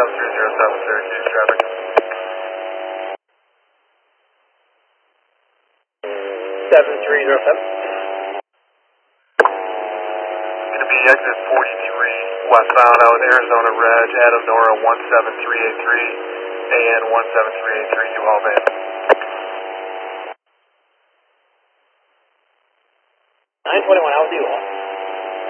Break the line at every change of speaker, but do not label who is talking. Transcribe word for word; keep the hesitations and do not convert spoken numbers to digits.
seven three zero seven, Syracuse traffic.
seven three zero seven.
Going to be exit forty-three westbound out with Arizona Reg, Adam Nora one seven three eight three, A N one seven three eight three, U-Haul van.
nine twenty-one, how's the U-Haul?